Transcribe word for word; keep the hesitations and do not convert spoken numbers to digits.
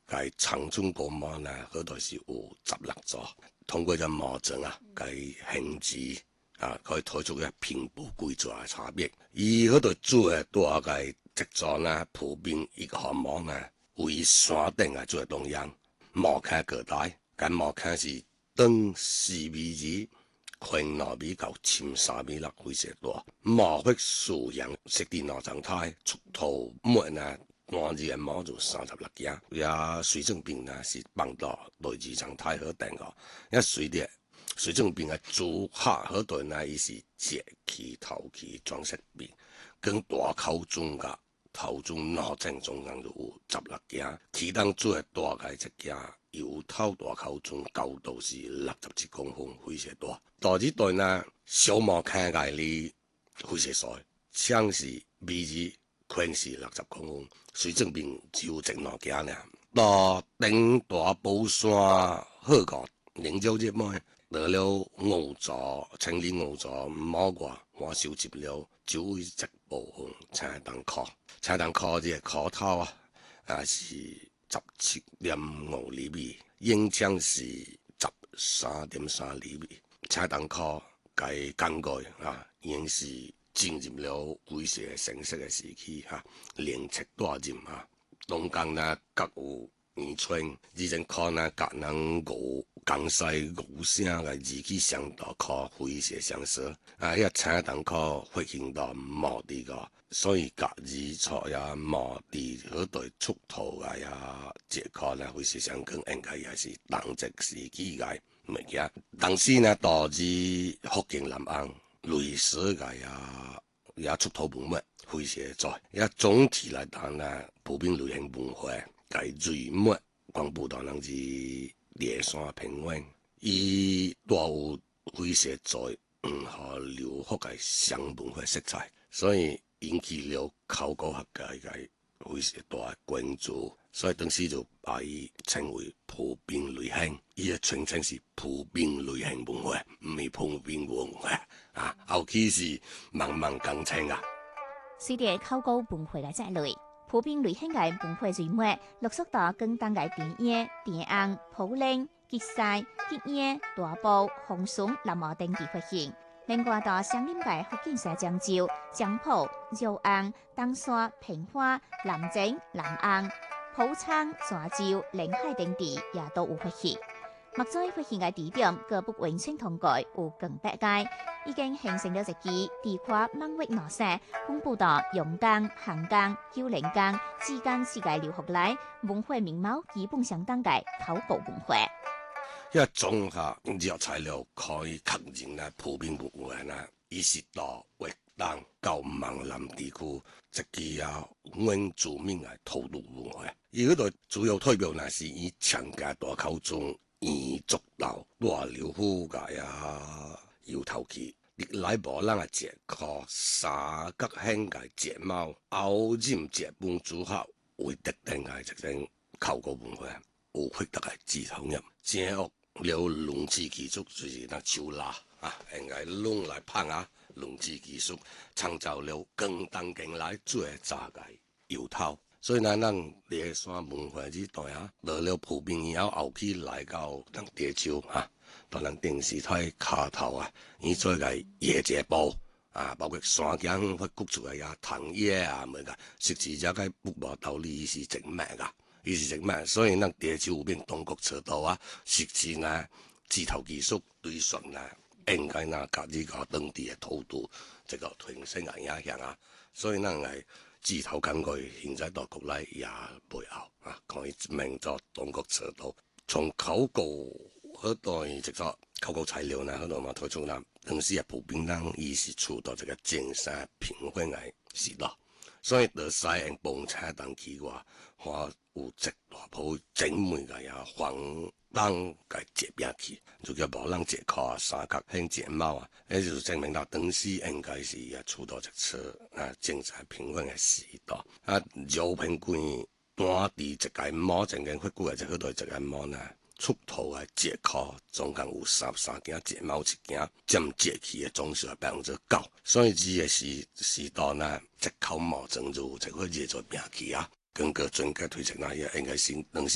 佢長中國模呢，嗰度是有十六座，通過咗模證啊，佢形制啊，可以推出嘅平步規則嘅差別。而嗰度做嘅多嘅製作呢，普遍一個項目呢，為山頂啊做中央，模坑個帶，咁模坑是長四米二，寬六米到深三米六，非常大。模幅數量設定內狀態，出頭末呢。換字嘅模就三十六件，也水正邊呢是放到內字狀態好定個，一水啲水正邊嘅主客嗰度呢，伊是節氣頭氣裝飾邊，跟大口中嘅頭中腦正中間就有十六件，其當最大嘅一件油頭大口中高度是六十七公分，非常大。大字對呢小模看嘅哩非常細，像是米字。寬是六十公分，水正邊只有一兩件呢。到頂大寶山好個靈州節目，得了五座，清理五座冇過，我收集了九位一部分青銅殼，青銅殼這個殼頭啊，啊是十七點五厘米，影像是十三點三厘米，青銅殼該更改啊，已經是。進入了規些成熟嘅時期嚇，連尺大入嚇，東江呢各有年春，以前可呢各人五江西五省嘅字體上度可非常相似，啊，一青銅可發現到毛地個，所以各字錯也毛地嗰對出土嘅也這個呢非常相近，應該也是當值時期嘅物件。當時呢導致福建南岸。類似嘅也也出土文物非常在，也總體來講呢，普遍類型文化嘅最末廣布當然是烈山平原，伊都有非常在嗯和留學嘅相文化色彩，所以引起了考古學界嘅非常大嘅關注，所以當時就把伊稱為普遍類型，伊嘅全稱是普遍類型文化，唔係普遍文化。啊，後期是慢慢更清啊。 隨着考古文化嘅積累，普遍類型嘅文化最末陸續到更當嘅田野、田甕、普嶺、吉賽、吉野、大埔、紅筍、南澳等地發現。另外到雙林嘅福建省漳州、漳浦、饒安、東山、平花、南靖、南安、埔倉、泉州、臨海等地也都有發現。目前發現嘅地點各不完全同改，有更百界，已經形成了一支地跨萬域內線，分布到陽江、杭江、九龍江之間世界留學來文化面貌基本相當嘅考古文化。 因為綜合熱材料可以確認咧，普遍文化呢，伊是到粵東到閩南地區，即係有原住民嘅土著文化。而嗰度主要代表呢，是以長家大口中。彝族佬大劉府嘅啊，搖頭旗，歷來無人嘅節課，三角形嘅節帽，歐染節本組合為特定嘅一種考古文化，有獲得嘅字頭入，正學了龍字技術就是那手拉啊，應該攏來拍啊，龍字技術創造了更當今來最早嘅搖頭。所以呢，咱烈山文化之代啊，到了普遍以後，後期來到咱地州啊，到咱電視台卡頭啊，伊做個夜節部啊，包括山頂發掘出來呀，藤葉啊，乜個，實際上個不無道理是真咩噶，伊是真咩，所以咱地州有變東國車道啊，實際呢，指頭技術對順呢，應該呢，家己個當地嘅土著，這個提升嘅影響啊，所以咱係。指頭根據現在到國內也背後啊，可以名作東國車道。從考古嗰代直作考古材料呢，嗰度嘛推出啦，當時啊普遍人伊是處到這個尖山平原嘅時代，所以就使用蹦車當起話，話有一大埔精美嘅呀黃燈嘅節表器，就叫無人節課三角形節帽啊，呢就證明到當時應該是也處到這次啊尖山平原嘅時代啊，饒平貴當地一個帽正經發掘嘅就嗰度一個帽呢，出土嘅節課總共有三三件節帽一件，佔節氣嘅總數係百分之九，所以指嘅是時代呢，一口帽整就這個熱做名氣啊。根據專家推測，那也應該是當時